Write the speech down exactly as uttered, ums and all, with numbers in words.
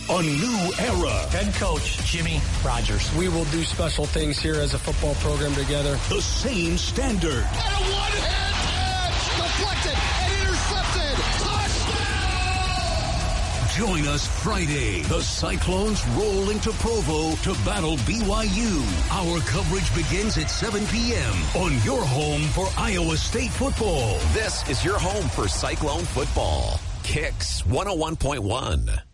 A new era. Head coach Jimmy Rogers. We will do special things here as a football program together. The same standard. And a one-hand catch. Deflected and intercepted. Touchdown! Join us Friday. The Cyclones roll into Provo to battle B Y U. Our coverage begins at seven p.m. on your home for Iowa State football. This is your home for Cyclone football. Kicks one oh one point one.